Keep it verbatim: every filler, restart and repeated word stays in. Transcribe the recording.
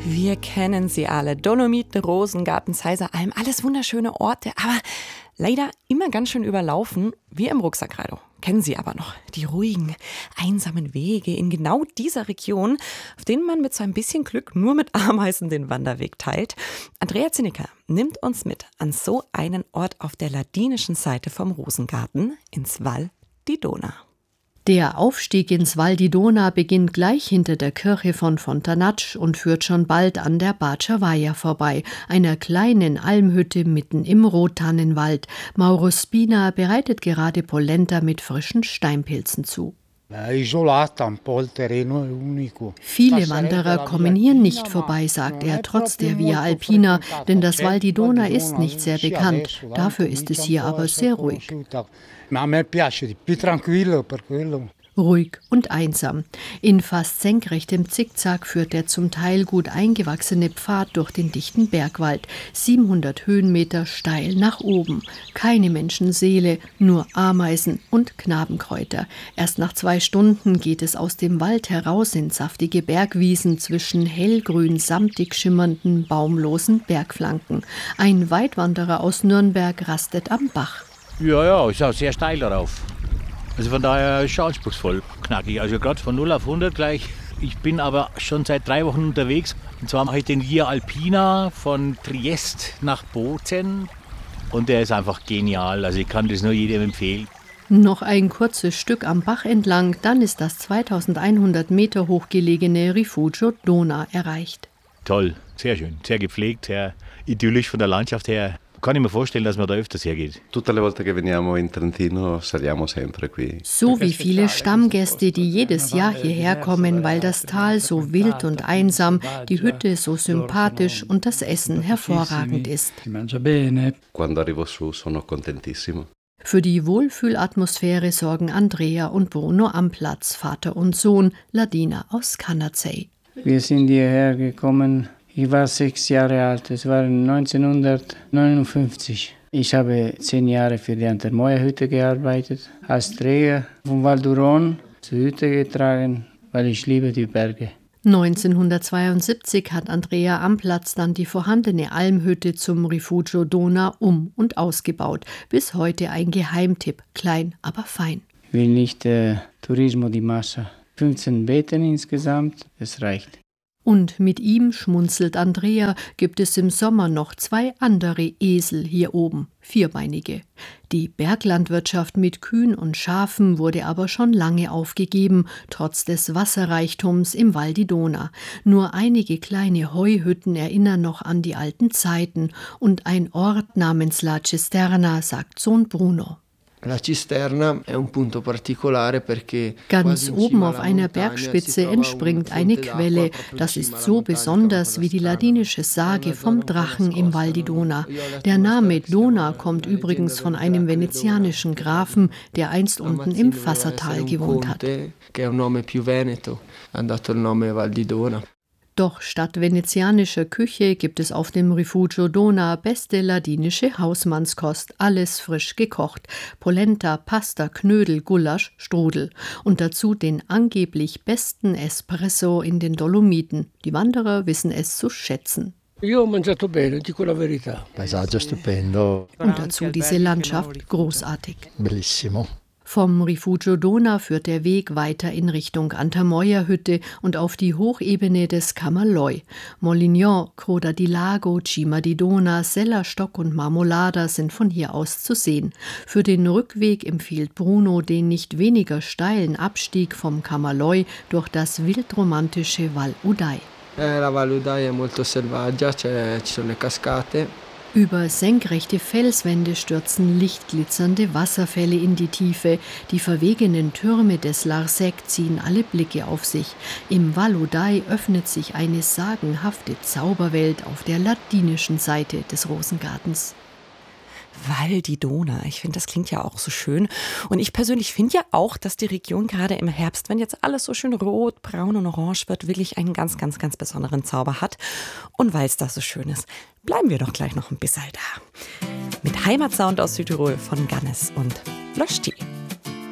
Wir kennen sie alle. Dolomiten, Rosengarten, Zeiseralm, alles wunderschöne Orte, aber leider immer ganz schön überlaufen. Wir im Rucksack-Radio kennen sie aber noch. Die ruhigen, einsamen Wege in genau dieser Region, auf denen man mit so ein bisschen Glück nur mit Ameisen den Wanderweg teilt. Andrea Zinnecker nimmt uns mit an so einen Ort auf der ladinischen Seite vom Rosengarten, ins Val di Dona. Der Aufstieg ins Val di Dona beginnt gleich hinter der Kirche von Fontanacci und führt schon bald an der Bacciavaia vorbei, einer kleinen Almhütte mitten im Rottannenwald. Mauro Spina bereitet gerade Polenta mit frischen Steinpilzen zu. Viele Wanderer kommen hier nicht vorbei, sagt er, trotz der Via Alpina, denn das Val di Dona ist nicht sehr bekannt. Dafür ist es hier aber sehr ruhig. Ruhig und einsam. In fast senkrechtem Zickzack führt der zum Teil gut eingewachsene Pfad durch den dichten Bergwald. siebenhundert Höhenmeter steil nach oben. Keine Menschenseele, nur Ameisen und Knabenkräuter. Erst nach zwei Stunden geht es aus dem Wald heraus in saftige Bergwiesen zwischen hellgrün samtig schimmernden, baumlosen Bergflanken. Ein Weitwanderer aus Nürnberg rastet am Bach. Ja, ja, ist auch sehr steil darauf. Also von daher ist es anspruchsvoll, knackig. Also gerade von null auf hundert gleich. Ich bin aber schon seit drei Wochen unterwegs. Und zwar mache ich den Via Alpina von Triest nach Bozen. Und der ist einfach genial. Also ich kann das nur jedem empfehlen. Noch ein kurzes Stück am Bach entlang, dann ist das zweitausendeinhundert Meter hoch gelegene Rifugio Dona erreicht. Toll, sehr schön, sehr gepflegt, sehr idyllisch von der Landschaft her. Kann ich mir vorstellen, dass man da öfters hergeht. So wie viele Stammgäste, die jedes Jahr hierher kommen, weil das Tal so wild und einsam, die Hütte so sympathisch und das Essen hervorragend ist. Für die Wohlfühlatmosphäre sorgen Andrea und Bruno am Platz, Vater und Sohn, Ladiner aus Canazei. Wir sind hierher gekommen. Ich war sechs Jahre alt, es war neunzehnhundertneunundfünfzig. Ich habe zehn Jahre für die Antermoya-Hütte gearbeitet, als Träger von Val d'Uron zur Hütte getragen, weil ich liebe die Berge. neunzehnhundertzweiundsiebzig hat Andrea am Platz dann die vorhandene Almhütte zum Rifugio Dona um- und ausgebaut. Bis heute ein Geheimtipp, klein, aber fein. Ich will nicht äh, Turismo di Massa. fünfzehn Betten insgesamt, es reicht. Und mit ihm, schmunzelt Andrea, gibt es im Sommer noch zwei andere Esel hier oben, vierbeinige. Die Berglandwirtschaft mit Kühen und Schafen wurde aber schon lange aufgegeben, trotz des Wasserreichtums im Val di Dona. Nur einige kleine Heuhütten erinnern noch an die alten Zeiten und ein Ort namens La Cisterna, sagt Sohn Bruno. Ganz oben auf einer Bergspitze entspringt eine Quelle. Das ist so besonders wie die ladinische Sage vom Drachen im Val di Dona. Der Name Dona kommt übrigens von einem venezianischen Grafen, der einst unten im Fassertal gewohnt hat. Doch statt venezianischer Küche gibt es auf dem Rifugio Dona beste ladinische Hausmannskost, alles frisch gekocht. Polenta, Pasta, Knödel, Gulasch, Strudel. Und dazu den angeblich besten Espresso in den Dolomiten. Die Wanderer wissen es zu schätzen. Und dazu diese Landschaft, großartig. Bellissimo. Vom Rifugio Dona führt der Weg weiter in Richtung Antermoya-Hütte und auf die Hochebene des Camaloy. Molignon, Croda di Lago, Cima di Dona, Sellerstock und Marmolada sind von hier aus zu sehen. Für den Rückweg empfiehlt Bruno den nicht weniger steilen Abstieg vom Camaloy durch das wildromantische Val Udai. La Val Udai è molto selvaggia, ci sono le cascate. Über senkrechte Felswände stürzen lichtglitzernde Wasserfälle in die Tiefe. Die verwegenen Türme des Larsec ziehen alle Blicke auf sich. Im Val Udai öffnet sich eine sagenhafte Zauberwelt auf der ladinischen Seite des Rosengartens. Val di Dona, ich finde, das klingt ja auch so schön. Und ich persönlich finde ja auch, dass die Region gerade im Herbst, wenn jetzt alles so schön rot, braun und orange wird, wirklich einen ganz, ganz, ganz besonderen Zauber hat. Und weil es da so schön ist, bleiben wir doch gleich noch ein bisschen da. Mit Heimatsound aus Südtirol von Gannes und Loschti.